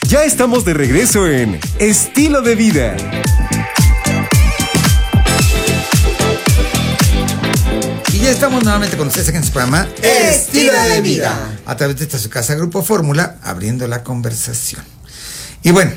Ya estamos de regreso en Estilo de Vida. Y ya estamos nuevamente con ustedes aquí en su programa Estilo de Vida, a través de esta su casa Grupo Fórmula, abriendo la conversación. Y bueno,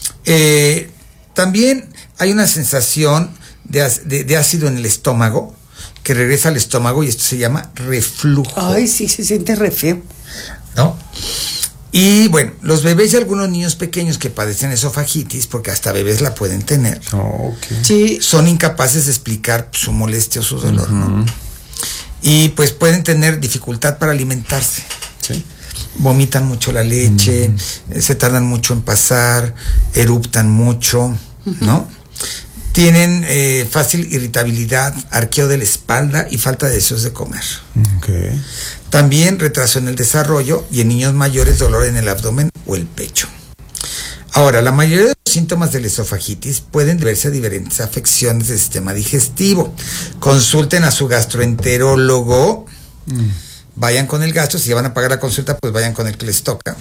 también hay una sensación de ácido en el estómago, que regresa al estómago, y esto se llama reflujo. Ay, sí, se siente re feo, ¿no? Y bueno, los bebés y algunos niños pequeños que padecen esofagitis, porque hasta bebés la pueden tener, sí, son incapaces de explicar su molestia o su dolor, ¿no? Y pues pueden tener dificultad para alimentarse. Sí. Vomitan mucho la leche, se tardan mucho en pasar, eruptan mucho, ¿no? Tienen fácil irritabilidad, arqueo de la espalda y falta de deseos de comer. Okay. También retraso en el desarrollo y en niños mayores dolor en el abdomen o el pecho. Ahora, la mayoría de los síntomas de la esofagitis pueden deberse a diferentes afecciones del sistema digestivo. Consulten a su gastroenterólogo. Vayan con el gastro. Si van a pagar la consulta, pues vayan con el que les toca.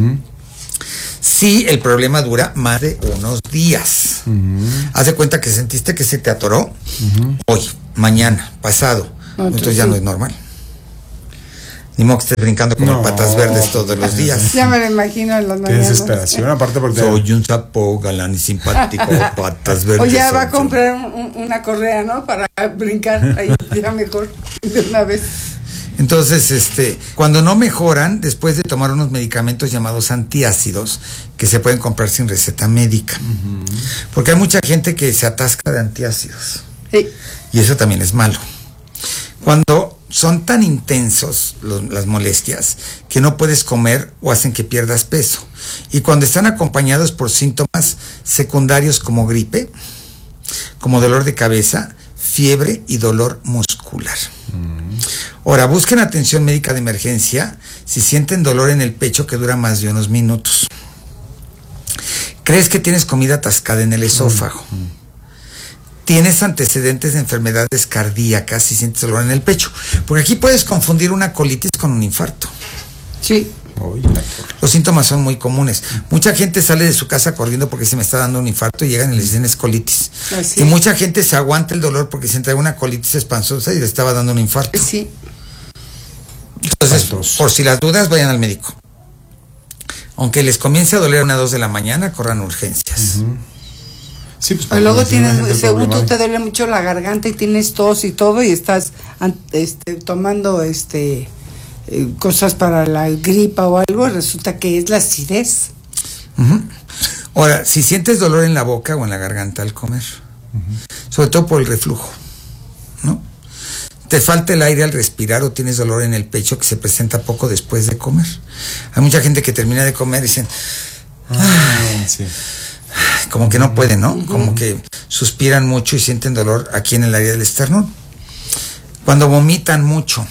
Si el problema dura más de unos días. Haz de cuenta que sentiste que se te atoró hoy, mañana, pasado. Entonces ya no es normal. Ni modo que estés brincando como patas verdes todos los días. Ya me lo imagino en las Qué mañanas. desesperación, aparte porque... Soy un sapo galán y simpático, patas verdes. O ya va a comprar una correa, ¿no? Para brincar ahí ya mejor de una vez. Entonces, cuando no mejoran, después de tomar unos medicamentos llamados antiácidos, que se pueden comprar sin receta médica. Porque hay mucha gente que se atasca de antiácidos. Sí. Y eso también es malo. Cuando son tan intensos las molestias que no puedes comer o hacen que pierdas peso. Y cuando están acompañados por síntomas secundarios como gripe, como dolor de cabeza, fiebre y dolor muscular. Ahora, busquen atención médica de emergencia si sienten dolor en el pecho que dura más de unos minutos. ¿Crees que tienes comida atascada en el esófago? ¿Tienes antecedentes de enfermedades cardíacas y sientes dolor en el pecho? Porque aquí puedes confundir una colitis con un infarto. Sí. Los síntomas son muy comunes. Mucha gente sale de su casa corriendo porque se me está dando un infarto y llegan y les dicen es colitis. Así. Y mucha gente se aguanta el dolor porque se trae una colitis espantosa y le estaba dando un infarto. Sí. Entonces, por si las dudas, vayan al médico. Aunque les comience a doler a 2 de la mañana, corran urgencias. Sí, pues, Y luego tienes, el según problema. tú te duele mucho la garganta y tienes tos y todo y estás tomando cosas para la gripa o algo, resulta que es la acidez. Ahora, si sientes dolor en la boca o en la garganta al comer, sobre todo por el reflujo, ¿no? Te falta el aire al respirar o tienes dolor en el pecho que se presenta poco después de comer. Hay mucha gente que termina de comer y dicen, Sí. como que no pueden, ¿no? Como que suspiran mucho y sienten dolor aquí en el área del esternón. Cuando vomitan mucho.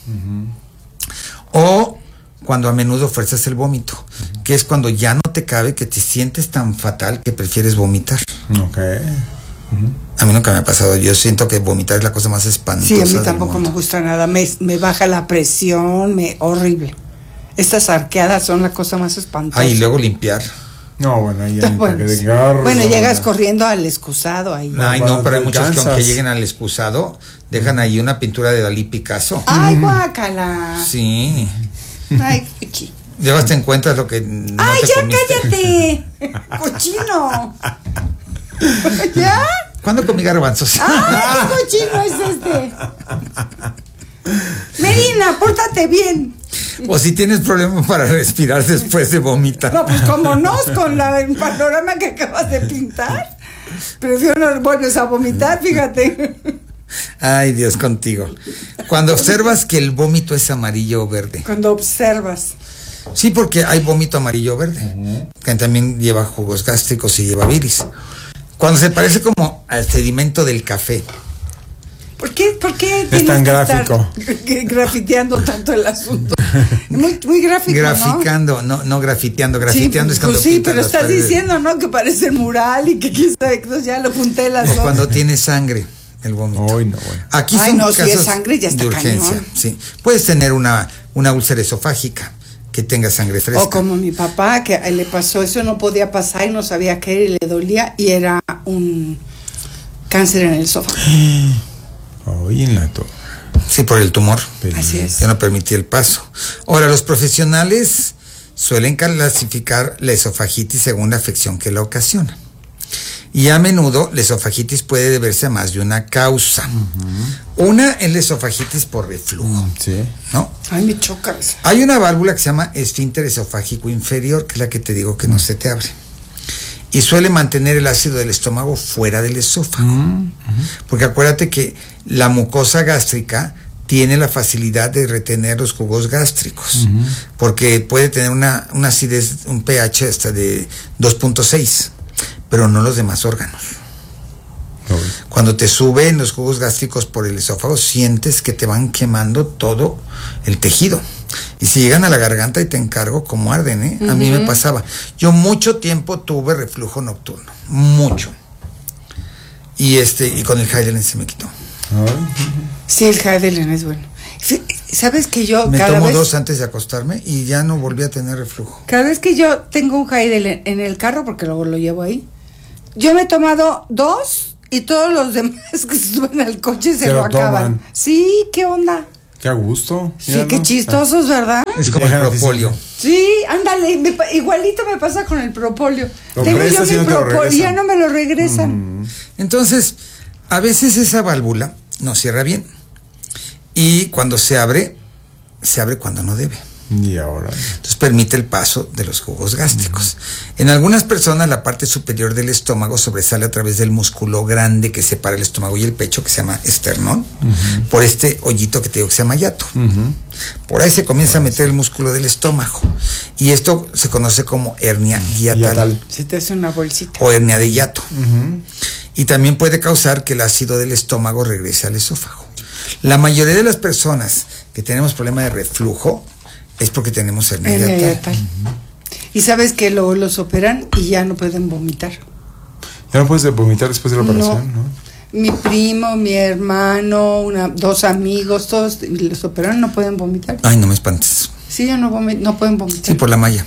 O cuando a menudo fuerzas el vómito, que es cuando ya no te cabe, que te sientes tan fatal que prefieres vomitar. Ok. A mí nunca me ha pasado. Yo siento que vomitar es la cosa más espantosa. Sí, a mí del tampoco mundo. me gusta nada, me baja la presión, horrible. Estas arqueadas son la cosa más espantosa. Y luego limpiar. No, bueno, ahí ya Bueno, de cigarro, bueno, llegas corriendo al excusado ahí. Ay, no, pero hay muchos que alcanzas. aunque lleguen al excusado, dejan ahí una pintura de Dalí Picasso. Ay, guácala. Sí. Ay, fuchi. Llevas te encuentras lo que no Ay, te ya comiste. cállate. Cochino. ¿Ya? ¿Cuándo comí garbanzos? Ay, qué cochino es este. Medina, pórtate bien. O si tienes problemas para respirar después de vomitar. No, pues como no, con el panorama que acabas de pintar. Prefiero no vuelves a vomitar, fíjate. Ay, Dios contigo. Cuando observas que el vómito es amarillo o verde. Cuando observas. Sí, porque hay vómito amarillo o verde, que también lleva jugos gástricos y lleva bilis. Cuando se parece como al sedimento del café. ¿Por qué Es tan tienes que gráfico. estar grafiteando tanto el asunto? Muy gráfico, Graficando, no grafiteando. Grafiteando sí, es cuando pues sí, pintan pero las estás paredes. diciendo, ¿no? Que parece mural y que quién sabe, entonces ya lo apunté las O dos. cuando tiene sangre el vómito. Ay, no, bueno. Aquí Ay, son no, si casos es sangre ya está de urgencia. cañón. Sí. Puedes tener una úlcera esofágica, que tenga sangre fresca. O como mi papá, que le pasó eso, no podía pasar y no sabía qué era y le dolía y era un cáncer en el esófago. Oye, en la torre. Sí, por el tumor. Así es. Ya no permitía el paso. Ahora, los profesionales suelen clasificar la esofagitis según la afección que la ocasiona. Y a menudo la esofagitis puede deberse a más de una causa. Una es la esofagitis por reflujo, Sí. ¿no? Ay, me choca eso. Hay una válvula que se llama esfínter esofágico inferior, que es la que te digo que no se te abre. Y suele mantener el ácido del estómago fuera del esófago. Porque acuérdate que la mucosa gástrica tiene la facilidad de retener los jugos gástricos. Porque puede tener una acidez, un pH hasta de 2.6, pero no los demás órganos. Cuando te suben los jugos gástricos por el esófago, sientes que te van quemando todo el tejido. Y si llegan a la garganta, y te encargo cómo arden, ¿eh? A mí me pasaba. Yo mucho tiempo tuve reflujo nocturno. Mucho. Y con el Heidelin se me quitó. Sí, el Heidelin es bueno. ¿Sabes que yo Me cada tomo vez... 2 antes de acostarme y ya no volví a tener reflujo. Cada vez que yo tengo un Heidelin en el carro, porque luego lo llevo ahí, yo me he tomado 2 y todos los demás que se suben al coche se lo acaban. toman. Sí, ¿qué onda? Qué a gusto. Sí, qué chistosos, ¿verdad? Es como el propóleo. Sí, ándale, igualito me pasa con el propóleo. Lo Tengo yo prestas y mi no te lo propóleo y ya regresan. no me lo regresan. Entonces, a veces esa válvula no cierra bien. Y cuando se abre cuando no debe. Y ahora. Entonces permite el paso de los jugos gástricos. En algunas personas la parte superior del estómago sobresale a través del músculo grande que separa el estómago y el pecho, que se llama esternón, por este hoyito que te digo que se llama hiato. Por ahí se comienza a meter el músculo del estómago. Y esto se conoce como hernia hiatal. Se te hace una bolsita. O hernia de hiato. Y también puede causar que el ácido del estómago regrese al esófago. La mayoría de las personas que tenemos problema de reflujo es porque tenemos hernia hiatal. Y sabes que luego los operan y ya no pueden vomitar. Ya no puedes vomitar después de la operación, ¿no? Mi primo, mi hermano, 2 amigos, todos los operaron, no pueden vomitar. Ay, no me espantes. Sí, ya no pueden vomitar. Sí, por la malla.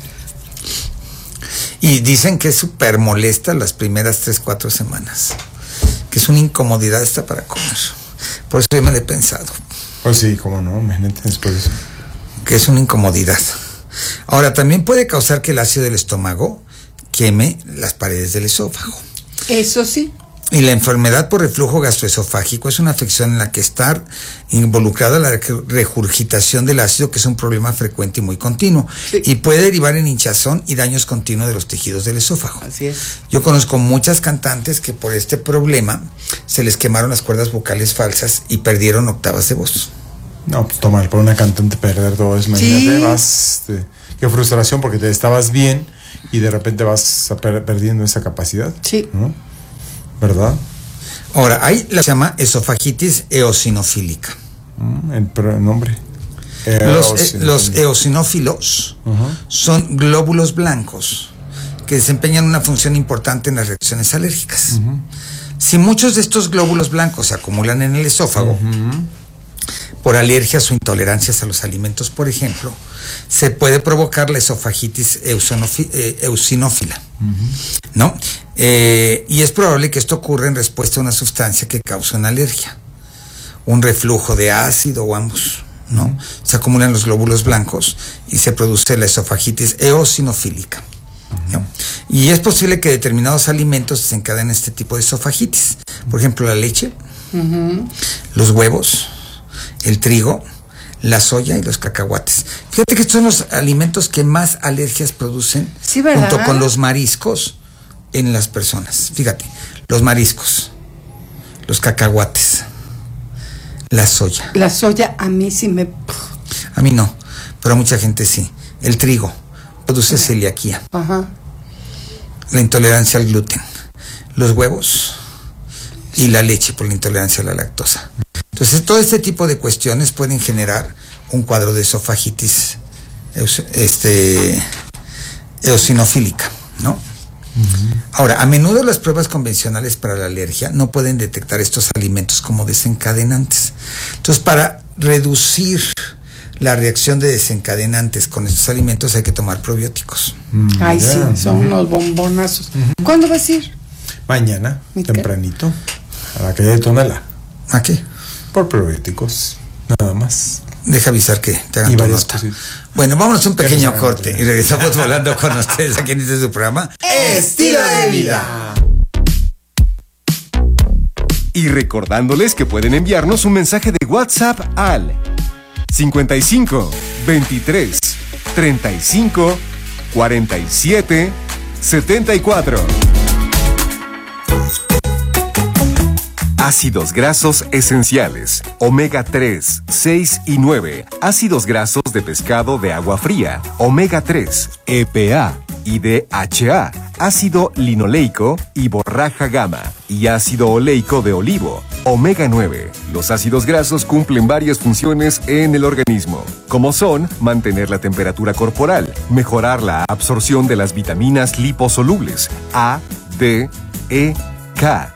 Y dicen que es súper molesta las primeras 3-4 semanas. Que es una incomodidad esta para comer. Por eso yo me lo he pensado. Pues sí, cómo no, imagínate después de eso. Que es una incomodidad. Ahora, también puede causar que el ácido del estómago queme las paredes del esófago. Eso sí. Y la enfermedad por reflujo gastroesofágico es una afección en la que está involucrada la regurgitación del ácido, que es un problema frecuente y muy continuo. Sí. Y puede derivar en hinchazón y daños continuos de los tejidos del esófago. Así es. Yo conozco muchas cantantes que por este problema se les quemaron las cuerdas vocales falsas y perdieron octavas de voz. No, pues tomar por una cantante perder todo eso, imagínate, Sí. qué frustración, porque te estabas bien y de repente vas perdiendo esa capacidad. Sí. ¿No? ¿Verdad? Ahora, hay la que se llama esofagitis eosinofílica. El nombre. Los eosinófilos son glóbulos blancos que desempeñan una función importante en las reacciones alérgicas. Si muchos de estos glóbulos blancos se acumulan en el esófago, por alergias o intolerancias a los alimentos, por ejemplo, se puede provocar la esofagitis eosinófila, ¿no? Y es probable que esto ocurra en respuesta a una sustancia que causa una alergia, un reflujo de ácido o ambos, ¿no? Se acumulan los glóbulos blancos y se produce la esofagitis eosinofílica, ¿no? Y es posible que determinados alimentos desencadenen este tipo de esofagitis. Por ejemplo, la leche, los huevos, el trigo, la soya y los cacahuates. Fíjate que estos son los alimentos que más alergias producen, Sí, ¿verdad? junto con los mariscos en las personas. Fíjate, los mariscos, los cacahuates, la soya. La soya a mí sí me... A mí no, pero a mucha gente sí. El trigo produce celiaquía, Ajá. la intolerancia al gluten, los huevos y la leche por la intolerancia a la lactosa. Entonces, todo este tipo de cuestiones pueden generar un cuadro de esofagitis eosinofílica, ¿no? Ahora, a menudo las pruebas convencionales para la alergia no pueden detectar estos alimentos como desencadenantes. Entonces, para reducir la reacción de desencadenantes con estos alimentos, hay que tomar probióticos. Ay, sí, son unos bombonazos. ¿Cuándo vas a ir? Mañana, ¿Y qué? tempranito, a la calle de Tonalá, ¿A qué? por probióticos, nada más. Deja avisar que te hagan Y tu varias nota. cositas. Bueno, vámonos a un pequeño Pero- corte y regresamos volando con ustedes aquí en este su programa Estilo de vida. Y recordándoles que pueden enviarnos un mensaje de WhatsApp al 55 23 35 47 74. Ácidos grasos esenciales, omega 3, 6 y 9, ácidos grasos de pescado de agua fría, omega 3, EPA y DHA, ácido linoleico y borraja gamma, y ácido oleico de olivo, omega 9. Los ácidos grasos cumplen varias funciones en el organismo, como son mantener la temperatura corporal, mejorar la absorción de las vitaminas liposolubles A, D, E, K.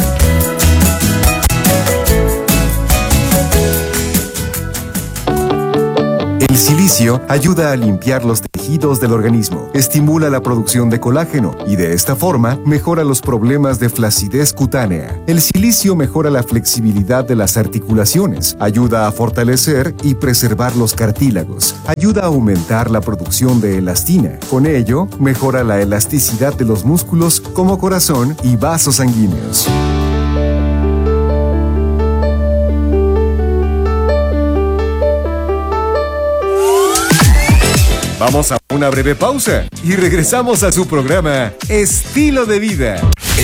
El silicio ayuda a limpiar los tejidos del organismo, estimula la producción de colágeno y de esta forma mejora los problemas de flacidez cutánea. El silicio mejora la flexibilidad de las articulaciones, ayuda a fortalecer y preservar los cartílagos, ayuda a aumentar la producción de elastina. Con ello, mejora la elasticidad de los músculos como corazón y vasos sanguíneos. Vamos a una breve pausa y regresamos a su programa Estilo de Vida.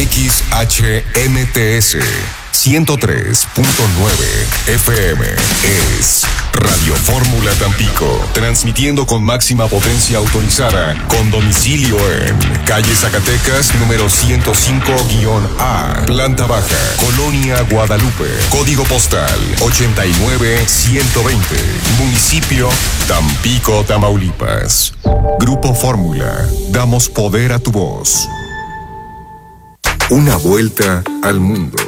XHMTS 103.9 FM es Radio Fórmula Tampico, transmitiendo con máxima potencia autorizada, con domicilio en calle Zacatecas, número 105-A, planta baja, Colonia Guadalupe, código postal 89120, municipio Tampico, Tamaulipas. Grupo Fórmula, damos poder a tu voz. Una vuelta al mundo.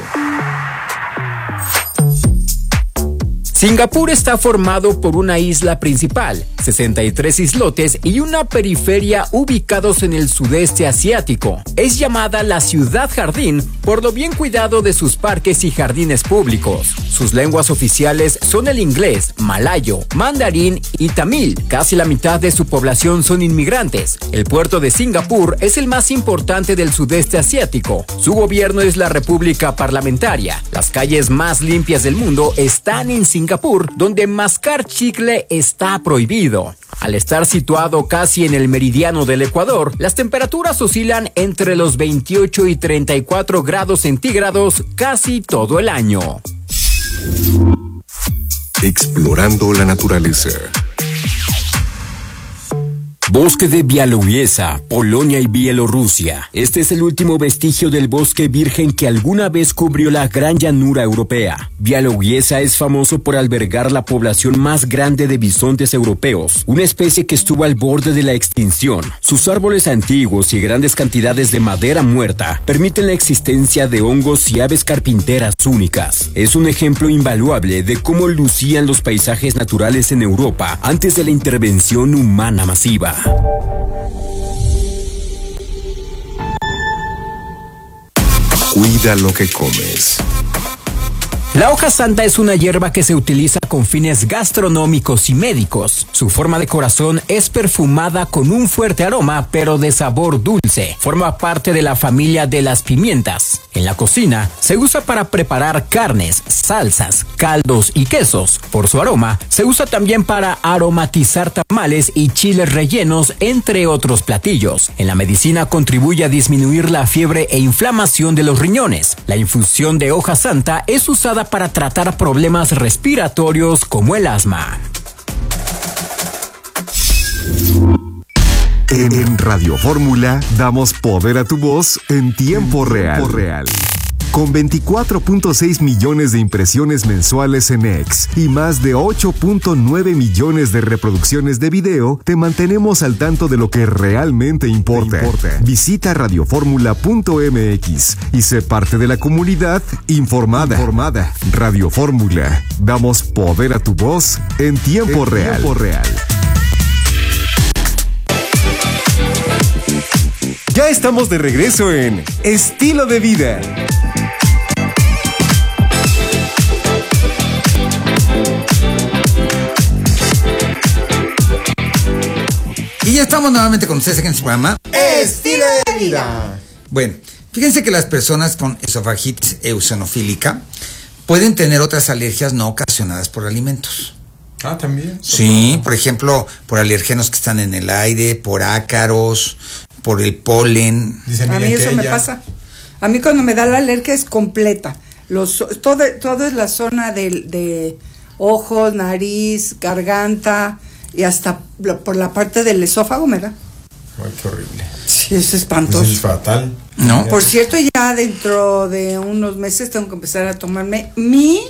Singapur está formado por una isla principal, 63 islotes y una periferia ubicados en el sudeste asiático. Es llamada la ciudad jardín por lo bien cuidado de sus parques y jardines públicos. Sus lenguas oficiales son el inglés, malayo, mandarín y tamil. Casi la mitad de su población son inmigrantes. El puerto de Singapur es el más importante del sudeste asiático. Su gobierno es la República Parlamentaria. Las calles más limpias del mundo están en Singapur, donde mascar chicle está prohibido. Al estar situado casi en el meridiano del Ecuador, las temperaturas oscilan entre los 28 y 34 grados centígrados casi todo el año. Explorando la naturaleza. Bosque de Białowieża, Polonia y Bielorrusia. Este es el último vestigio del bosque virgen que alguna vez cubrió la gran llanura europea. Białowieża es famoso por albergar la población más grande de bisontes europeos, una especie que estuvo al borde de la extinción. Sus árboles antiguos y grandes cantidades de madera muerta permiten la existencia de hongos y aves carpinteras únicas. Es un ejemplo invaluable de cómo lucían los paisajes naturales en Europa antes de la intervención humana masiva. Cuida lo que comes. La hoja santa es una hierba que se utiliza con fines gastronómicos y médicos. Su forma de corazón es perfumada con un fuerte aroma, pero de sabor dulce. Forma parte de la familia de las pimientas. En la cocina se usa para preparar carnes, salsas, caldos y quesos. Por su aroma, se usa también para aromatizar tamales y chiles rellenos, entre otros platillos. En la medicina contribuye a disminuir la fiebre e inflamación de los riñones. La infusión de hoja santa es usada para tratar problemas respiratorios como el asma. En Radio Fórmula damos poder a tu voz en tiempo real. Con 24.6 millones de impresiones mensuales en X y más de 8.9 millones de reproducciones de video, te mantenemos al tanto de lo que realmente importa. Visita radioformula.mx y sé parte de la comunidad informada. Radio Fórmula. Damos poder a tu voz en tiempo real. Ya estamos de regreso en Estilo de Vida. Y ya estamos nuevamente con ustedes aquí en su programa Estilo de Vida. Bueno, fíjense que las personas con esofagitis eosinofílica pueden tener otras alergias no ocasionadas por alimentos. Ah, también. Sí, por ejemplo, por alérgenos que están en el aire, por ácaros, por el polen. Dice A mí Miriam eso que me ella- pasa. A mí cuando me da la alergia es completa. Todo es la zona de ojos, nariz, garganta y hasta por la parte del esófago me da. Ay, qué horrible. Sí, es Pues espantoso. es fatal. No, Ya. Por cierto, ya dentro de unos meses tengo que empezar a tomarme mi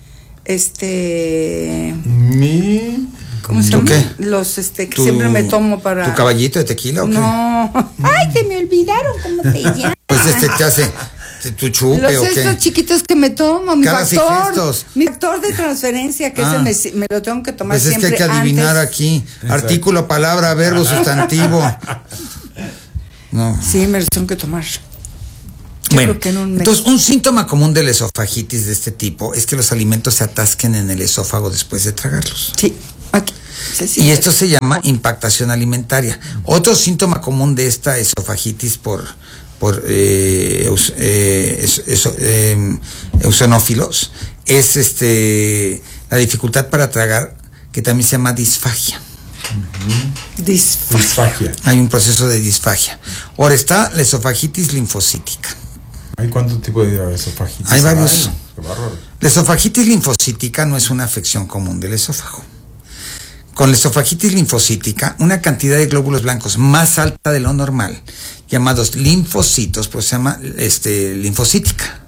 ¿cómo se ¿Tú llama? qué? Los que siempre me tomo para ¿Tu caballito de tequila o qué? No. Ay, se me olvidaron cómo se llama. Pues te hace tu chupe Los o qué. estos chiquitos que me tomo, mi Caras y factor, gestos. mi factor de transferencia, que Ah. ese me lo tengo que tomar Pues es que siempre hay que adivinar antes. aquí. Exacto. Artículo, palabra, verbo, sustantivo. No. Sí, me lo tengo que tomar. Bueno, creo que en un mes. entonces un síntoma común de la esofagitis de este tipo es que los alimentos se atasquen en el esófago después de tragarlos. Sí, aquí. Sí. Y esto se llama impactación alimentaria. Otro síntoma común de esta esofagitis por eosinófilos es la dificultad para tragar, que también se llama disfagia. Disfagia. Hay un proceso de disfagia. Ahora está la esofagitis linfocítica. ¿Hay cuánto tipo de esofagitis? Hay varios. Ay, qué bárbaro. La esofagitis linfocítica no es una afección común del esófago. Con la esofagitis linfocítica, una cantidad de glóbulos blancos más alta de lo normal, llamados linfocitos, pues se llama linfocítica.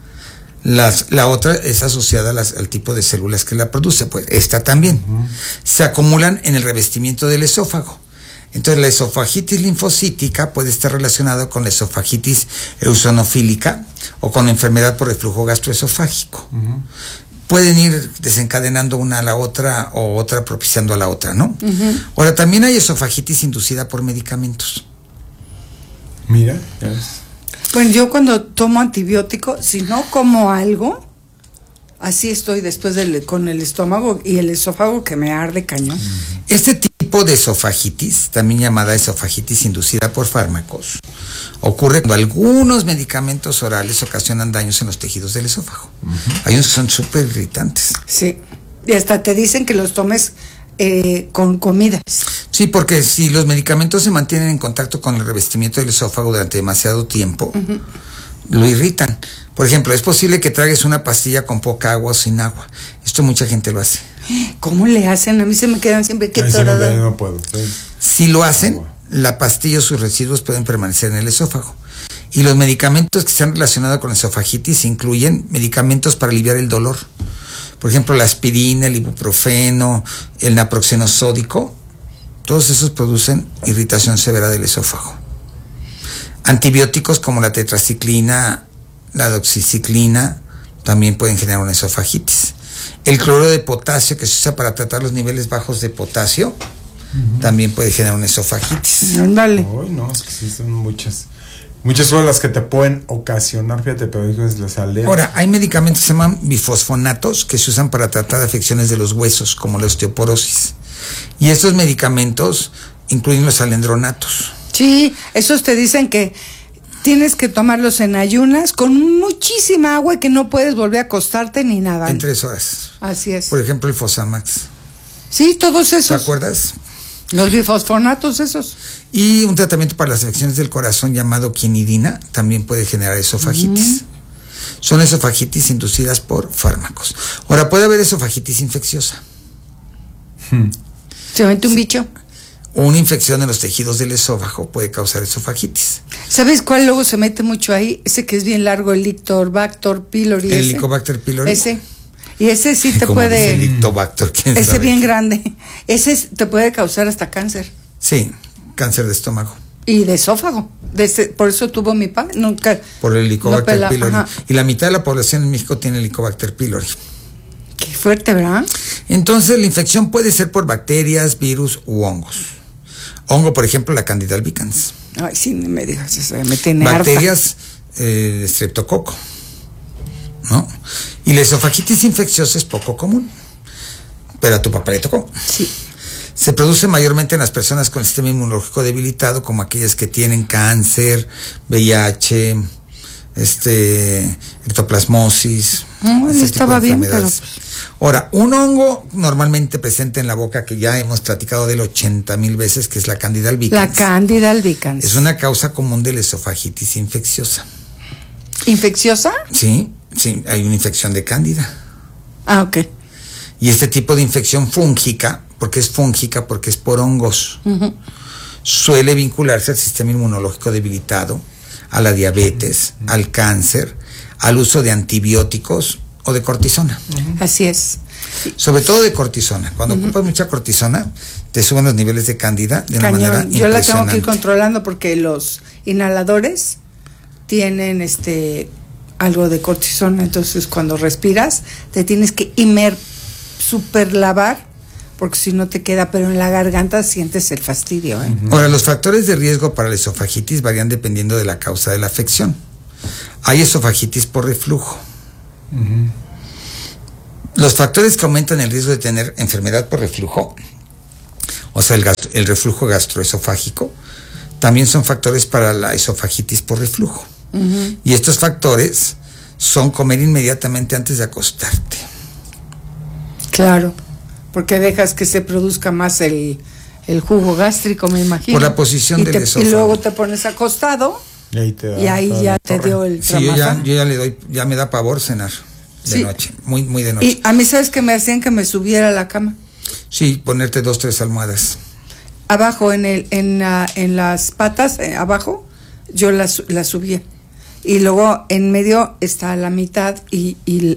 La otra es asociada al tipo de células que la produce, pues esta también. Se acumulan en el revestimiento del esófago. Entonces la esofagitis linfocítica puede estar relacionada con la esofagitis eosinofílica o con enfermedad por reflujo gastroesofágico. Pueden ir desencadenando una a la otra o otra propiciando a la otra, ¿no? Ahora, también hay esofagitis inducida por medicamentos. Mira, ya ves. Bueno, yo cuando tomo antibiótico, si no como algo, así estoy después con el estómago y el esófago que me arde cañón. Este tipo de esofagitis, también llamada esofagitis inducida por fármacos, ocurre cuando algunos medicamentos orales ocasionan daños en los tejidos del esófago. Hay unos que son súper irritantes. Sí. Y hasta te dicen que los tomes con comidas. Sí, porque si los medicamentos se mantienen en contacto con el revestimiento del esófago durante demasiado tiempo, lo irritan. Por ejemplo, es posible que tragues una pastilla con poca agua o sin agua. Esto mucha gente lo hace. ¿Cómo le hacen? A mí se me quedan siempre que Ay, sí, no puedo. Si lo hacen, la pastilla o sus residuos pueden permanecer en el esófago. Y los medicamentos que están relacionados con la esofagitis incluyen medicamentos para aliviar el dolor. Por ejemplo, la aspirina, el ibuprofeno, el naproxeno sódico. Todos esos producen irritación severa del esófago. Antibióticos como la tetraciclina, la doxiciclina, también pueden generar una esofagitis. El cloruro de potasio, que se usa para tratar los niveles bajos de potasio, también puede generar una esofagitis. Ándale. Ay, no, es que sí son muchas. Muchas son las que te pueden ocasionar, fíjate, pero dices las alergias. Ahora, hay medicamentos que se llaman bifosfonatos que se usan para tratar afecciones de los huesos, como la osteoporosis. Y estos medicamentos incluyen los alendronatos. Sí, esos te dicen que tienes que tomarlos en ayunas con muchísima agua y que no puedes volver a acostarte ni nada. En 3 horas. Así es. Por ejemplo, el Fosamax. Sí, todos ¿Te esos. acuerdas? Los bifosfonatos esos. Y un tratamiento para las afecciones del corazón llamado quinidina también puede generar esofagitis. Son esofagitis inducidas por fármacos. Ahora, puede haber esofagitis infecciosa. Se mete un bicho. Una infección en los tejidos del esófago puede causar esofagitis. ¿Sabes cuál luego se mete mucho ahí? Ese que es bien largo, el Helicobacter pylori. El Helicobacter pylori. Ese. Y ese sí te ¿Cómo puede... dice Helicobacter? ¿Quién Ese sabe? bien grande. Ese te puede causar hasta cáncer. Sí, cáncer de estómago. Y de esófago. Por eso tuvo mi padre. Nunca... Por el Helicobacter pylori. Ajá. Y la mitad de la población en México tiene Helicobacter pylori. Qué fuerte, ¿verdad? Entonces, la infección puede ser por bacterias, virus u hongos. Hongo, por ejemplo, la Candida albicans. Ay, sí, ni me digas eso. Me tiene harta. Bacterias, streptococo, ¿no? Y la esofagitis infecciosa es poco común, pero a tu papá le tocó. Sí. Se produce mayormente en las personas con el sistema inmunológico debilitado, como aquellas que tienen cáncer, VIH, ectoplasmosis. No, ese estaba tipo de bien, enfermedades. pero... Ahora, un hongo normalmente presente en la boca, que ya hemos platicado de él 80,000 veces, que es la Candida albicans. La Candida albicans. Es una causa común de la esofagitis infecciosa. ¿Infecciosa? Sí, hay una infección de Cándida. Ah, ok. Y este tipo de infección fúngica, porque es por hongos, suele vincularse al sistema inmunológico debilitado, a la diabetes, al cáncer, al uso de antibióticos o de cortisona. Así es. Sobre todo de cortisona. Cuando ocupas mucha cortisona, te suben los niveles de Cándida de una manera Cañón. Yo la tengo que ir impresionante. controlando porque los inhaladores tienen algo de cortisona, entonces cuando respiras te tienes que super lavar porque si no te queda, pero en la garganta sientes el fastidio. Ahora, los factores de riesgo para la esofagitis varían dependiendo de la causa de la afección. Hay esofagitis por reflujo. Los factores que aumentan el riesgo de tener enfermedad por reflujo, o sea, el reflujo gastroesofágico, también son factores para la esofagitis por reflujo. Y estos factores son comer inmediatamente antes de acostarte. Claro, porque dejas que se produzca más el jugo gástrico, me imagino. Por la posición del esófago. Y luego te pones acostado Y ahí, te da y ahí toda ya la te torre. dio el Sí, yo tramazón. ya le doy, ya me da pavor cenar de Sí. noche, muy de noche. Y a mí, ¿sabes qué me hacían? Que me subiera a la cama. Sí, ponerte 2, 3 almohadas. Abajo, en las patas, abajo, yo las subía. Y luego en medio está la mitad y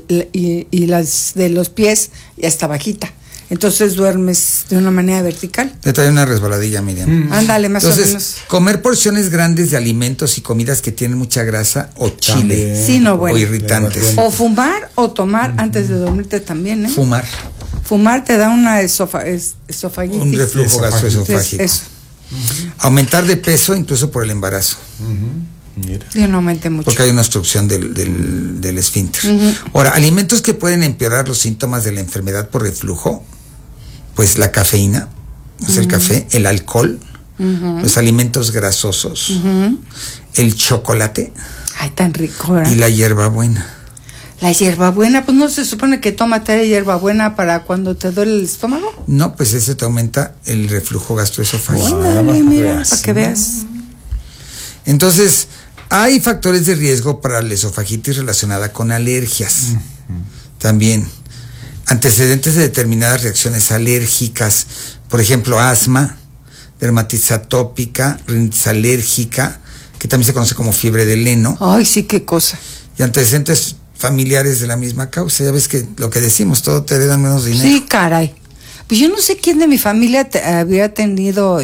las de los pies ya está bajita. Entonces duermes de una manera vertical. Te trae una resbaladilla, Miriam. Ándale, más o menos. Entonces, comer porciones grandes de alimentos y comidas que tienen mucha grasa o chile También. Sí, no, bueno. o irritantes. O fumar o tomar antes de dormirte también, ¿eh? Fumar, Fumar te da una esofagitis. un reflujo Esofágico. gastroesofágico. Eso. Aumentar de peso incluso por el embarazo, Mira. Yo no aumenté mucho. porque hay una obstrucción del esfínter. Ahora, alimentos que pueden empeorar los síntomas de la enfermedad por reflujo, pues la cafeína, o sea, el café, el alcohol, los alimentos grasosos, el chocolate Ay, tan rico, ¿verdad? y la hierbabuena. La hierbabuena, pues no se supone que tómate hierbabuena para cuando te duele el estómago. No, pues ese te aumenta el reflujo gastroesofágico. Ándale, mira, para que veas. Entonces, hay factores de riesgo para la esofagitis relacionada con alergias. También, antecedentes de determinadas reacciones alérgicas, por ejemplo, asma, dermatitis atópica, rinitis alérgica, que también se conoce como fiebre del heno, Ay, sí, qué cosa. y antecedentes familiares de la misma causa. Ya ves que lo que decimos, todo te heredan menos dinero. Sí, caray. Pues yo no sé quién de mi familia había tenido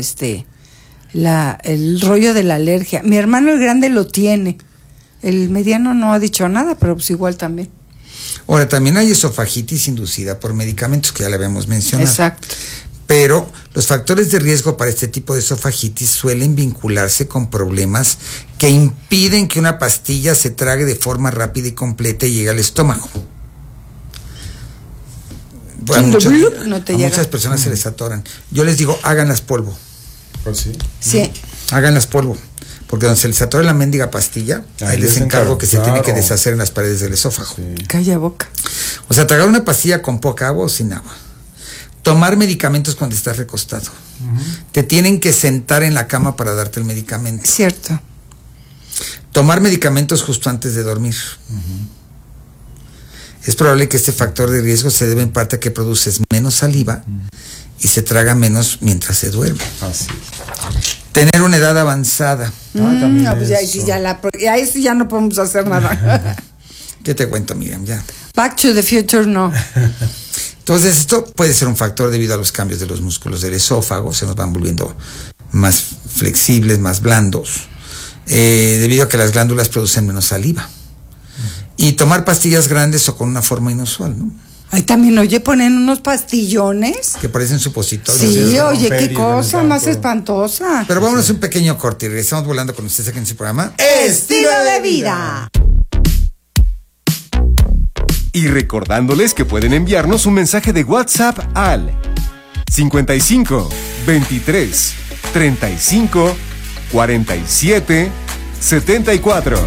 el rollo de la alergia. Mi hermano el grande lo tiene. El mediano no ha dicho nada, pero pues igual también. Ahora, también hay esofagitis inducida por medicamentos, que ya le habíamos mencionado. Exacto. Pero los factores de riesgo para este tipo de esofagitis suelen vincularse con problemas que impiden que una pastilla se trague de forma rápida y completa y llegue al estómago. A No te llega. muchas personas se les atoran. Yo les digo, háganlas polvo, Pues sí. Sí. háganlas polvo. Porque donde se les atora la mendiga pastilla, ahí les encargo que se tiene que deshacer en las paredes del esófago. Sí. Calla boca. O sea, tragar una pastilla con poca agua o sin agua. Tomar medicamentos cuando estás recostado. Te tienen que sentar en la cama para darte el medicamento. Cierto. Tomar medicamentos justo antes de dormir. Es probable que este factor de riesgo se debe en parte a que produces menos saliva y se traga menos mientras se duerme. Así. Tener una edad avanzada. No, pues ahí sí ya no podemos hacer nada. ¿Qué te cuento, Miriam? Ya. Back to the Future no. Entonces, esto puede ser un factor debido a los cambios de los músculos del esófago, se nos van volviendo más flexibles, más blandos, debido a que las glándulas producen menos saliva. Y tomar pastillas grandes o con una forma inusual, ¿no? Ahí también, oye, ponen unos pastillones. Que parecen supositorios. Sí, oye, romper qué y cosa reventar más todo. espantosa. Pero vámonos a un pequeño corte y regresamos volando con ustedes aquí en su programa. Estilo de vida. Y recordándoles que pueden enviarnos un mensaje de WhatsApp al 55 23 35 47 74.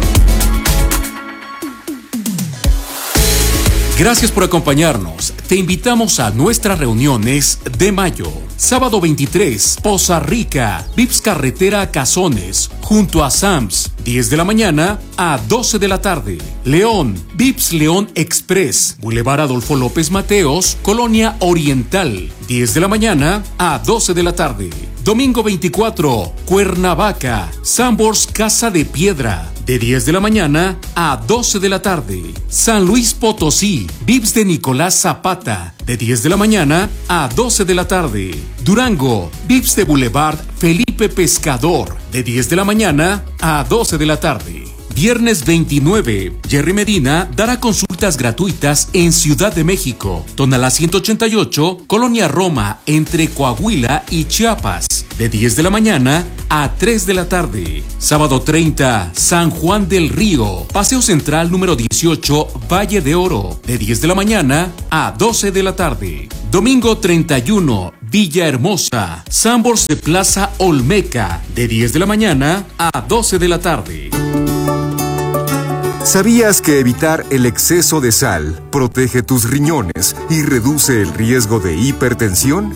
Gracias por acompañarnos. Te invitamos a nuestras reuniones de mayo. Sábado 23, Poza Rica, Vips Carretera Cazones, junto a Sams, 10 de la mañana a 12 de la tarde. León, Vips León Express, Boulevard Adolfo López Mateos, Colonia Oriental, 10 de la mañana a 12 de la tarde. Domingo 24, Cuernavaca, Sambors Casa de Piedra, de 10 de la mañana a 12 de la tarde. San Luis Potosí, Vips de Nicolás Zapata, de 10 de la mañana a 12 de la tarde. Durango, Vips de Boulevard Felipe Pescador, de 10 de la mañana a 12 de la tarde. Viernes 29, Jerry Medina dará consultas gratuitas en Ciudad de México, Tonalá 188, Colonia Roma, entre Coahuila y Chiapas, de 10 de la mañana a 3 de la tarde. Sábado 30, San Juan del Río, Paseo Central número 18, Valle de Oro, de 10 de la mañana a 12 de la tarde. Domingo 31, Villahermosa, Sambors de Plaza Olmeca, de 10 de la mañana a 12 de la tarde. ¿Sabías que evitar el exceso de sal protege tus riñones y reduce el riesgo de hipertensión?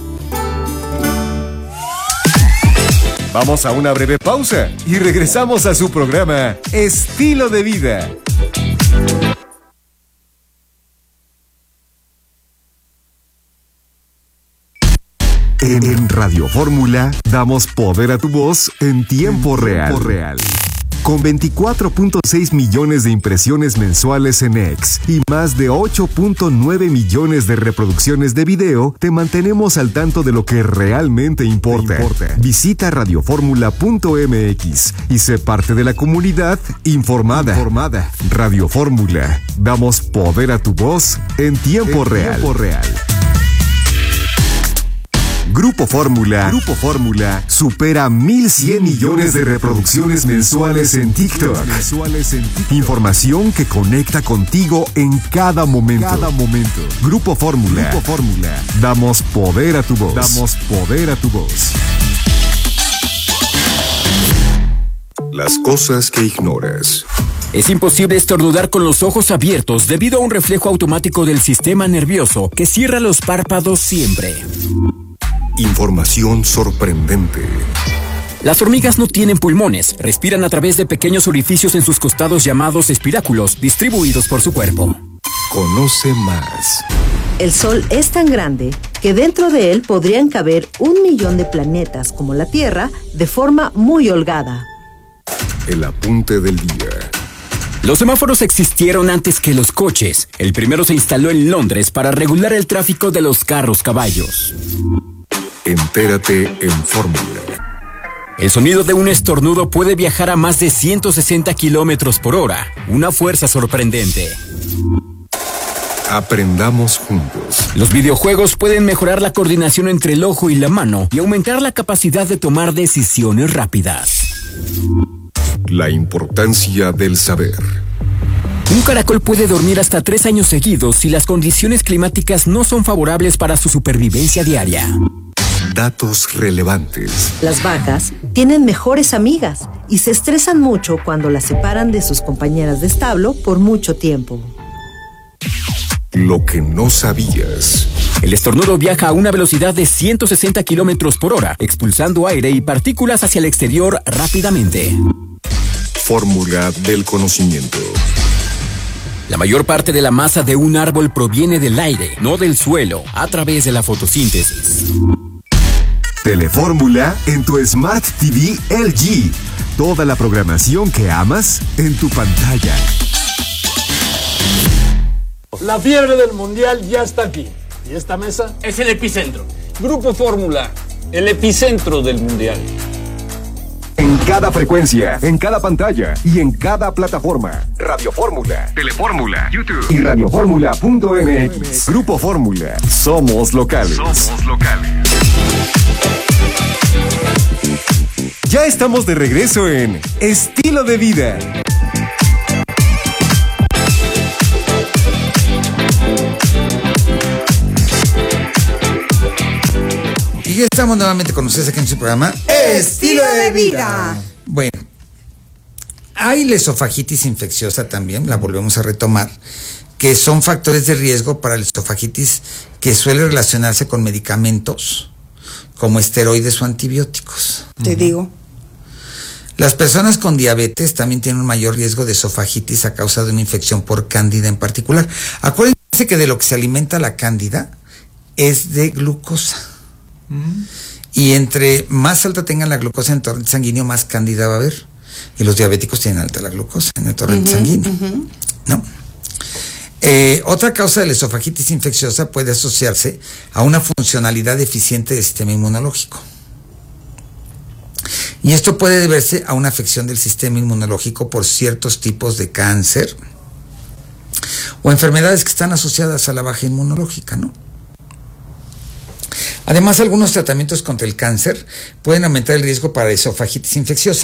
Vamos a una breve pausa y regresamos a su programa Estilo de Vida. En Radio Fórmula damos poder a tu voz en tiempo real. Con 24.6 millones de impresiones mensuales en X y más de 8.9 millones de reproducciones de video, te mantenemos al tanto de lo que realmente importa. Visita radioformula.mx y sé parte de la comunidad informada. Radio Fórmula, damos poder a tu voz en tiempo real. Grupo Fórmula supera 1,100 millones de reproducciones mensuales en TikTok. Información que conecta contigo en cada momento. Grupo Fórmula. Damos poder a tu voz. Las cosas que ignoras. Es imposible estornudar con los ojos abiertos debido a un reflejo automático del sistema nervioso que cierra los párpados siempre. Información sorprendente. Las hormigas no tienen pulmones, respiran a través de pequeños orificios en sus costados llamados espiráculos, distribuidos por su cuerpo. Conoce más. El Sol es tan grande que dentro de él podrían caber 1 millón de planetas como la Tierra de forma muy holgada. El apunte del día. Los semáforos existieron antes que los coches. El primero se instaló en Londres para regular el tráfico de los carros caballos. Entérate en Fórmula. El sonido de un estornudo puede viajar a más de 160 kilómetros por hora, una fuerza sorprendente. Aprendamos juntos. Los videojuegos pueden mejorar la coordinación entre el ojo y la mano y aumentar la capacidad de tomar decisiones rápidas. La importancia del saber. Un caracol puede dormir hasta 3 años seguidos si las condiciones climáticas no son favorables para su supervivencia diaria. Datos relevantes. Las vacas tienen mejores amigas y se estresan mucho cuando las separan de sus compañeras de establo por mucho tiempo. Lo que no sabías. El estornudo viaja a una velocidad de 160 kilómetros por hora, expulsando aire y partículas hacia el exterior rápidamente. Fórmula del conocimiento. La mayor parte de la masa de un árbol proviene del aire, no del suelo, a través de la fotosíntesis. Telefórmula en tu Smart TV LG. Toda la programación que amas en tu pantalla. La fiebre del mundial ya está aquí. Y esta mesa es el epicentro. Grupo Fórmula, el epicentro del mundial. En cada frecuencia, en cada pantalla y en cada plataforma. Radio Fórmula, Telefórmula, YouTube y radioformula.mx. Grupo Fórmula. Somos locales. Somos locales. Ya estamos de regreso en Estilo de Vida. Y ya estamos nuevamente con ustedes aquí en su programa Estilo de Vida. Bueno, hay la esofagitis infecciosa también, la volvemos a retomar, que son factores de riesgo para la esofagitis que suele relacionarse con medicamentos como esteroides o antibióticos. Te digo. Las personas con diabetes también tienen un mayor riesgo de esofagitis a causa de una infección por cándida en particular. Acuérdense que de lo que se alimenta la cándida es de glucosa. Y entre más alta tengan la glucosa en el torrente sanguíneo, más cándida va a haber. Y los diabéticos tienen alta la glucosa en el torrente sanguíneo. ¿No? Otra causa de la esofagitis infecciosa puede asociarse a una funcionalidad deficiente del sistema inmunológico. Y esto puede deberse a una afección del sistema inmunológico por ciertos tipos de cáncer o enfermedades que están asociadas a la baja inmunológica, ¿no? Además, algunos tratamientos contra el cáncer pueden aumentar el riesgo para esofagitis infecciosa.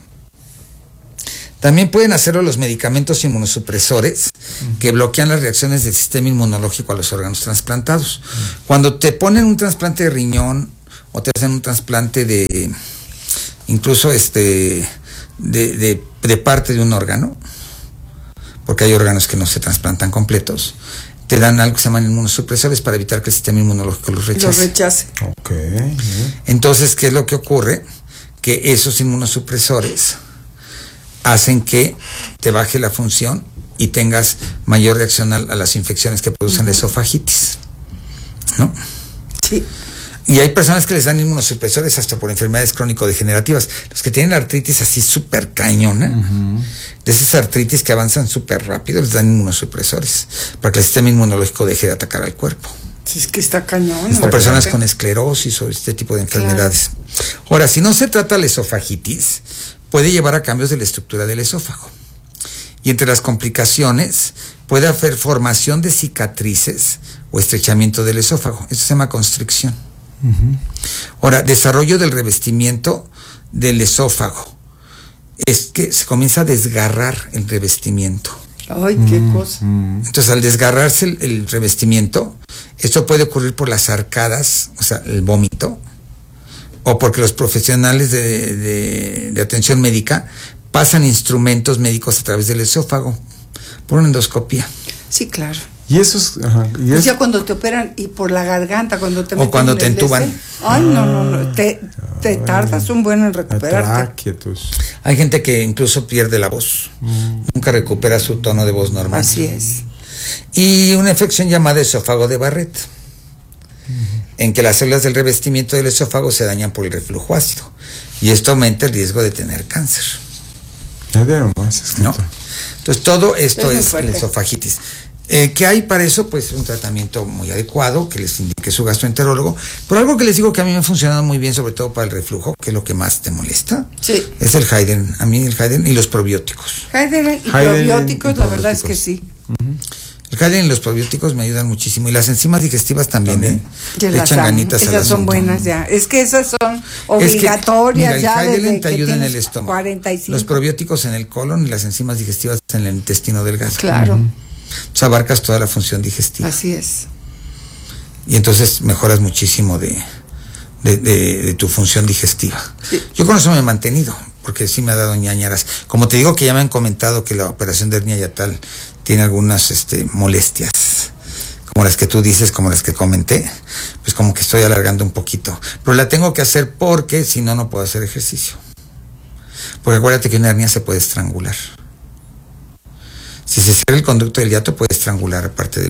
También pueden hacerlo los medicamentos inmunosupresores que bloquean las reacciones del sistema inmunológico a los órganos trasplantados. Cuando te ponen un trasplante de riñón o te hacen un trasplante de incluso de parte de un órgano, porque hay órganos que no se trasplantan completos, te dan algo que se llaman inmunosupresores para evitar que el sistema inmunológico los rechace. Okay. Entonces, ¿qué es lo que ocurre? Que esos inmunosupresores hacen que te baje la función y tengas mayor reacción a las infecciones que producen la esofagitis, ¿no? Sí. Y hay personas que les dan inmunosupresores hasta por enfermedades crónico-degenerativas. Los que tienen la artritis así súper cañona, de esas artritis que avanzan súper rápido, les dan inmunosupresores para que el sistema inmunológico deje de atacar al cuerpo. Sí, es que está cañón. O personas con esclerosis o este tipo de enfermedades. Claro. Ahora, si no se trata la esofagitis, puede llevar a cambios de la estructura del esófago. Y entre las complicaciones puede haber formación de cicatrices o estrechamiento del esófago. Eso se llama constricción. Ahora, desarrollo del revestimiento del esófago. Es que se comienza a desgarrar el revestimiento. Ay, qué cosa. Entonces, al desgarrarse el revestimiento, esto puede ocurrir por las arcadas, o sea, el vómito, o porque los profesionales de atención médica pasan instrumentos médicos a través del esófago por una endoscopía. Sí, claro. Y eso es... Pues ya cuando te operan y por la garganta, cuando te o cuando te entuban. Ay, no. Te tardas un buen en recuperarte. Hay gente que incluso pierde la voz. Nunca recupera su tono de voz normal. Así es. Y una infección llamada esófago de Barrett, en que las células del revestimiento del esófago se dañan por el reflujo ácido. Y esto aumenta el riesgo de tener cáncer. ¿No? Entonces todo esto es la esofagitis. ¿Qué hay para eso? Pues un tratamiento muy adecuado que les indique su gastroenterólogo. Pero algo que les digo que a mí me ha funcionado muy bien, sobre todo para el reflujo, que es lo que más te molesta, es el Haydn. A mí el Haydn y los probióticos. Haydn y probióticos, la verdad es que sí. El Haydn y los probióticos me ayudan muchísimo. Y las enzimas digestivas también. Le echan ganitas a las. Esas son buenas ya. Es que esas son obligatorias ya. El Haydn te ayuda en el estómago. 45. Los probióticos en el colon y las enzimas digestivas en el intestino delgado. Claro. Entonces abarcas toda la función digestiva. Así es. Y entonces mejoras muchísimo de tu función digestiva. Sí. Yo con eso me he mantenido, porque sí me ha dado ñañaras. Como te digo que ya me han comentado que la operación de hernia yatal tiene algunas molestias, como las que tú dices, como las que comenté, pues como que estoy alargando un poquito. Pero la tengo que hacer porque si no, no puedo hacer ejercicio. Porque acuérdate que una hernia se puede estrangular. Si se cierra el conducto del hiato puede estrangular aparte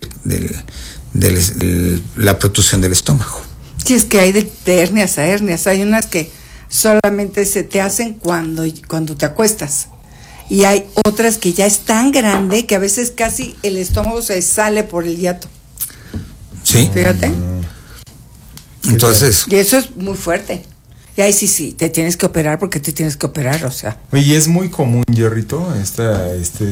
de la protrusión del estómago. Sí, es que hay de hernias a hernias. Hay unas que solamente se te hacen cuando te acuestas. Y hay otras que ya es tan grande que a veces casi el estómago se sale por el hiato. Sí. Fíjate. Entonces. Y eso es muy fuerte. Y ahí sí, te tienes que operar porque te tienes que operar, o sea. Oye, ¿y es muy común, Jerrito, esta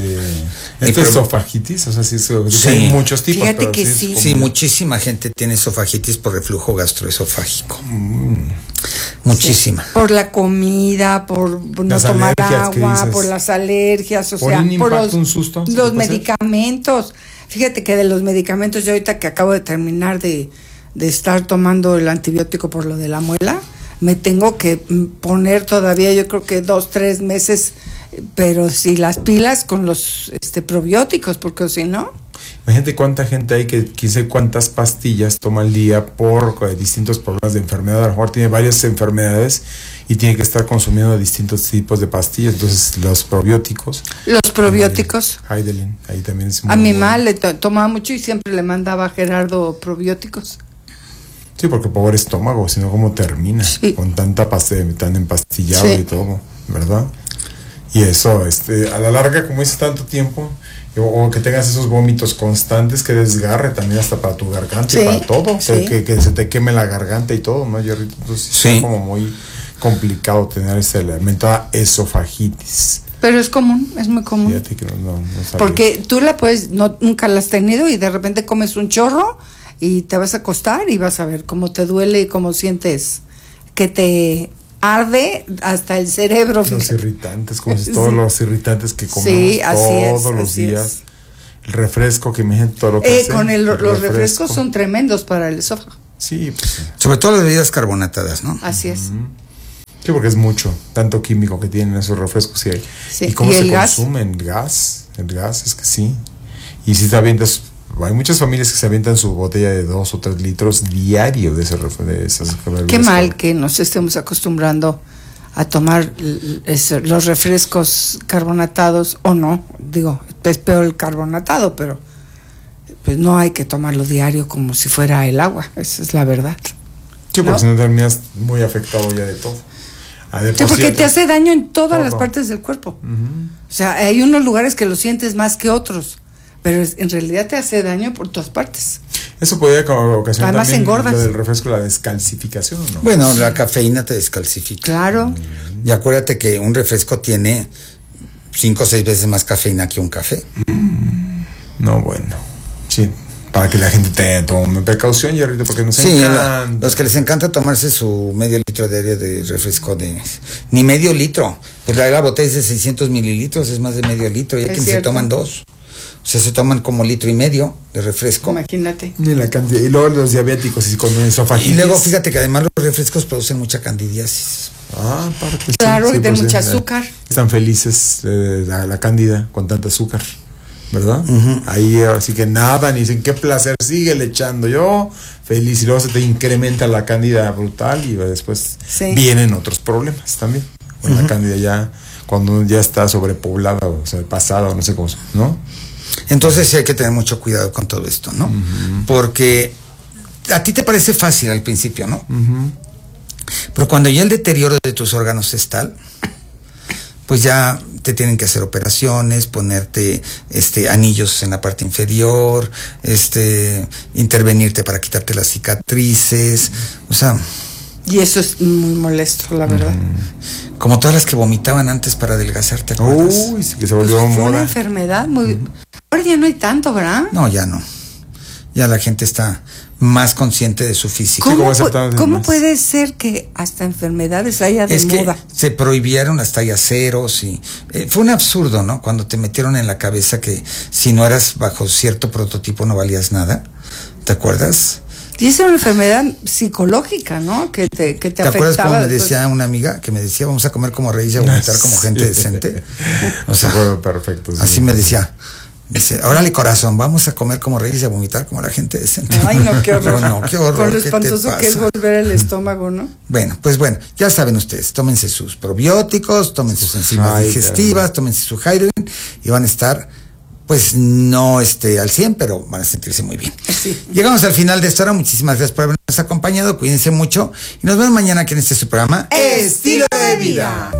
esofagitis? O sea, sí, hay muchos tipos. Fíjate pero que Sí, muchísima gente tiene esofagitis por reflujo gastroesofágico. Muchísima. Sí, por la comida, por no tomar agua, por las alergias, o por sea, un por impacto, un susto, los medicamentos. Fíjate que de los medicamentos, yo ahorita que acabo de terminar de estar tomando el antibiótico por lo de la muela, me tengo que poner todavía, yo creo que 2-3 meses, pero sí las pilas con los probióticos, porque si no. Imagínate cuánta gente hay que quise cuántas pastillas toma al día por distintos problemas de enfermedad. A lo mejor tiene varias enfermedades y tiene que estar consumiendo distintos tipos de pastillas. Entonces, los probióticos. Heidelin, ahí también es muy a mi mamá le tomaba mucho y siempre le mandaba a Gerardo probióticos. Sí, porque pobre estómago, sino cómo termina con tanta pastilla, tan empastillado y todo, ¿verdad? Y eso, a la larga, como dice tanto tiempo, o que tengas esos vómitos constantes que desgarre también hasta para tu garganta y para todo, que se te queme la garganta y todo, ¿no, Jerrito? Entonces es como muy complicado tener esa lamentada esofagitis. Pero es común, es muy común. Fíjate que no sabía. Porque tú nunca la has tenido y de repente comes un chorro y te vas a acostar y vas a ver cómo te duele y cómo sientes que te arde hasta el cerebro. Los irritantes, como si todos los irritantes que comemos todos los días. El refresco, que me imagino todo lo que hace. Los refrescos son tremendos para el esófago. Sí, pues. Sobre todo las bebidas carbonatadas, ¿no? Así es. Sí, porque es mucho, tanto químico que tienen esos refrescos. ¿Y cómo se consume el gas? El gas es que sí. Y si te avientas, hay muchas familias que se avientan su botella de 2 o 3 litros diario de esas bebidas. Qué mal que nos estemos acostumbrando a tomar los refrescos carbonatados, o no, digo, es peor el carbonatado, pero pues no hay que tomarlo diario como si fuera el agua, esa es la verdad. Sí, porque si no terminas muy afectado ya de todo. Sí, porque te hace daño en todas las partes del cuerpo. O sea, hay unos lugares que lo sientes más que otros, pero en realidad te hace daño por todas partes. Eso podría ocasionar además también engordas. Lo del refresco, la descalcificación, ¿no? Bueno, la cafeína te descalcifica. Claro. Y acuérdate que un refresco tiene 5 o 6 veces más cafeína que un café. No, bueno. Sí, para que la gente tome precaución, Jerrito, porque no se encanta. Los que les encanta tomarse su medio litro diario de refresco ni medio litro, pues la botella es de 600 mililitros, es más de medio litro, y hay quienes se toman 2. O sea, se toman como 1,5 litros de refresco. Imagínate. Y la cantidad, y luego los diabéticos y con esofagitis. Y luego fíjate que además los refrescos producen mucha candidiasis. Aparte. Claro, y de mucha azúcar. Están felices la cándida con tanta azúcar, ¿verdad? Ahí así que nada, ni dicen qué placer, síguele echando, yo feliz, y luego se te incrementa la cándida brutal y después vienen otros problemas también. Con la cándida ya, cuando ya está sobrepoblada, o sea, pasada, o no sé cómo, ¿no? Entonces sí hay que tener mucho cuidado con todo esto, ¿no? Porque a ti te parece fácil al principio, ¿no? Pero cuando ya el deterioro de tus órganos es tal, pues ya te tienen que hacer operaciones, ponerte anillos en la parte inferior, intervenirte para quitarte las cicatrices, o sea. Y eso es muy molesto, la verdad. Como todas las que vomitaban antes para adelgazar, ¿te acuerdas? Uy, sí que se volvió fue una enfermedad muy. Ahora ya no hay tanto, ¿verdad? No, ya no. Ya la gente está más consciente de su físico. ¿Cómo puede ser que hasta enfermedades haya de moda? Que se prohibieron las tallas ceros y fue un absurdo, ¿no? Cuando te metieron en la cabeza que si no eras bajo cierto prototipo no valías nada. ¿Te acuerdas? Y esa es una enfermedad psicológica, ¿no? Que te afectaba. ¿Te acuerdas cómo me decía una amiga? Que me decía, vamos a comer como reyes y a vomitar como gente decente. O sea, perfecto. Así me decía. Dice, órale corazón, vamos a comer como reyes y a vomitar como la gente decente. Ay, no, qué horror. No, qué horror. Con lo espantoso que es volver el estómago, ¿no? Bueno, ya saben ustedes, tómense sus probióticos, tómense sus enzimas digestivas, tómense su Heidelin y van a estar pues no al 100, pero van a sentirse muy bien. Sí. Llegamos al final de esta hora. Muchísimas gracias por habernos acompañado. Cuídense mucho y nos vemos mañana aquí en su programa Estilo de Vida.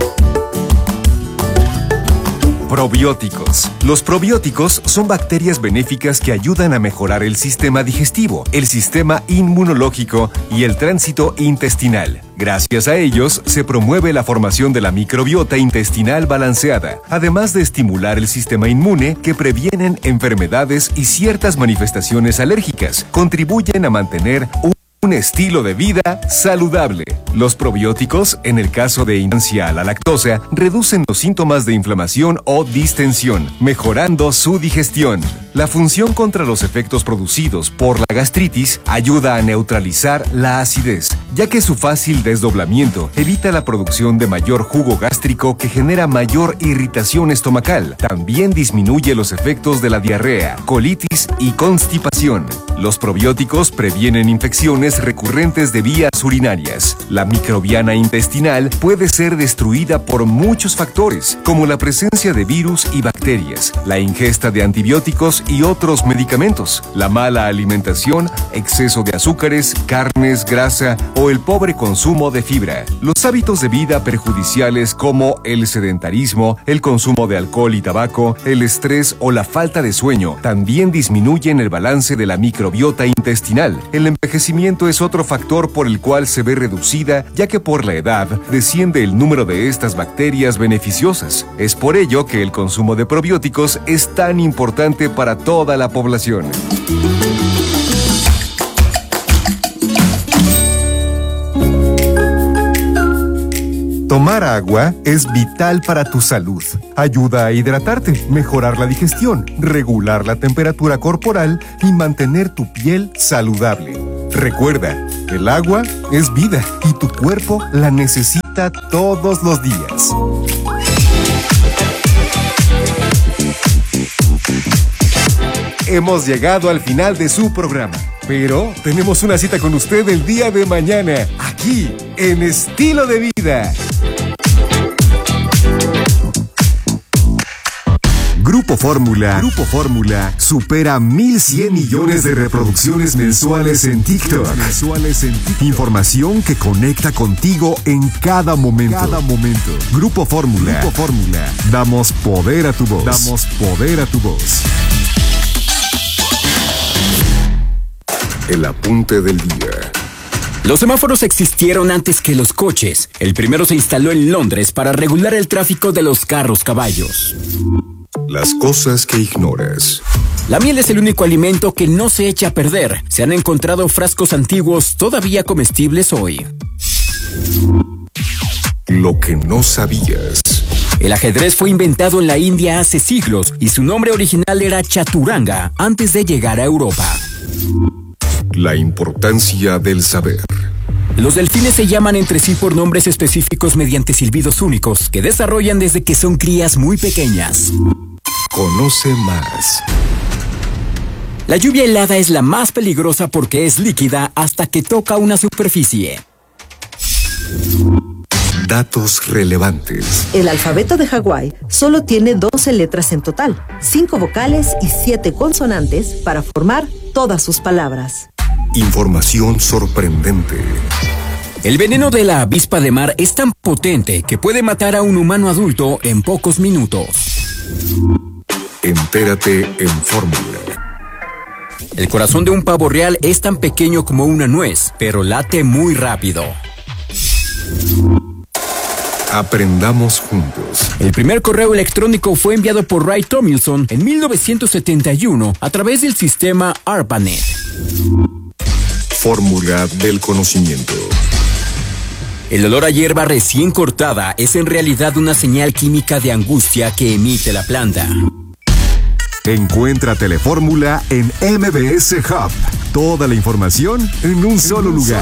Probióticos. Los probióticos son bacterias benéficas que ayudan a mejorar el sistema digestivo, el sistema inmunológico y el tránsito intestinal. Gracias a ellos, se promueve la formación de la microbiota intestinal balanceada, además de estimular el sistema inmune que previenen enfermedades y ciertas manifestaciones alérgicas. Contribuyen a mantener un estilo de vida saludable. Los probióticos, en el caso de intolerancia a la lactosa, reducen los síntomas de inflamación o distensión, mejorando su digestión. La función contra los efectos producidos por la gastritis ayuda a neutralizar la acidez, ya que su fácil desdoblamiento evita la producción de mayor jugo gástrico que genera mayor irritación estomacal. También disminuye los efectos de la diarrea, colitis y constipación. Los probióticos previenen infecciones recurrentes de vías urinarias. La microbiana intestinal puede ser destruida por muchos factores, como la presencia de virus y bacterias, la ingesta de antibióticos y otros medicamentos, la mala alimentación, exceso de azúcares, carnes, grasa o el pobre consumo de fibra. Los hábitos de vida perjudiciales como el sedentarismo, el consumo de alcohol y tabaco, el estrés o la falta de sueño también disminuyen el balance de la microbiota intestinal. El envejecimiento es otro factor por el cual se ve reducida, ya que por la edad desciende el número de estas bacterias beneficiosas. Es por ello que el consumo de probióticos es tan importante para toda la población. Tomar agua es vital para tu salud. Ayuda a hidratarte, mejorar la digestión, regular la temperatura corporal y mantener tu piel saludable. Recuerda, el agua es vida y tu cuerpo la necesita todos los días. Hemos llegado al final de su programa, pero tenemos una cita con usted el día de mañana, aquí en Estilo de Vida. Grupo Fórmula supera 1,100 millones de reproducciones mensuales en TikTok. Información que conecta contigo en cada momento. Grupo Fórmula. Damos poder a tu voz. El apunte del día. Los semáforos existieron antes que los coches. El primero se instaló en Londres para regular el tráfico de los carros-caballos. Las cosas que ignoras. La miel es el único alimento que no se echa a perder. Se han encontrado frascos antiguos todavía comestibles hoy. Lo que no sabías. El ajedrez fue inventado en la India hace siglos y su nombre original era chaturanga antes de llegar a Europa. La importancia del saber. Los delfines se llaman entre sí por nombres específicos mediante silbidos únicos que desarrollan desde que son crías muy pequeñas. Conoce más. La lluvia helada es la más peligrosa porque es líquida hasta que toca una superficie. Datos relevantes. El alfabeto de Hawái solo tiene 12 letras en total, 5 vocales y 7 consonantes para formar todas sus palabras. Información sorprendente. El veneno de la avispa de mar es tan potente que puede matar a un humano adulto en pocos minutos. Entérate en Fórmula. El corazón de un pavo real es tan pequeño como una nuez, pero late muy rápido. Aprendamos juntos. El primer correo electrónico fue enviado por Ray Tomlinson en 1971 a través del sistema ARPANET. Fórmula del conocimiento. El olor a hierba recién cortada es en realidad una señal química de angustia que emite la planta. Encuentra Telefórmula en MBS Hub. Toda la información en un solo lugar.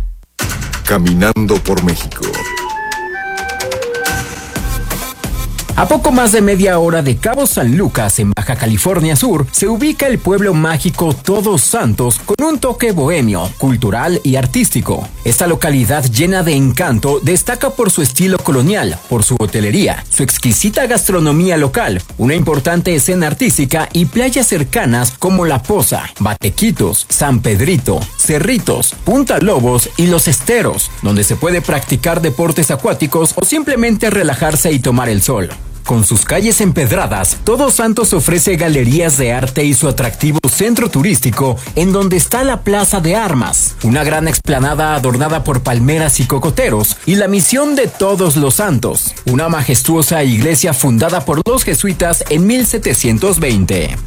Caminando por México. A poco más de media hora de Cabo San Lucas, en Baja California Sur, se ubica el pueblo mágico Todos Santos con un toque bohemio, cultural y artístico. Esta localidad llena de encanto destaca por su estilo colonial, por su hotelería, su exquisita gastronomía local, una importante escena artística y playas cercanas como La Poza, Batequitos, San Pedrito, Cerritos, Punta Lobos y Los Esteros, donde se puede practicar deportes acuáticos o simplemente relajarse y tomar el sol. Con sus calles empedradas, Todos Santos ofrece galerías de arte y su atractivo centro turístico, en donde está la Plaza de Armas, una gran explanada adornada por palmeras y cocoteros, y la Misión de Todos los Santos, una majestuosa iglesia fundada por los jesuitas en 1720.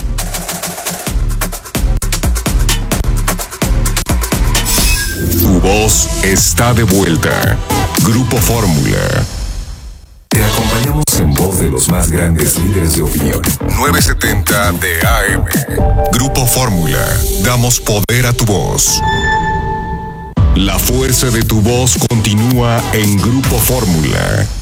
Tu voz está de vuelta. Grupo Fórmula. Te acompañamos en voz de los más grandes líderes de opinión. 970 de AM. Grupo Fórmula. Damos poder a tu voz. La fuerza de tu voz continúa en Grupo Fórmula.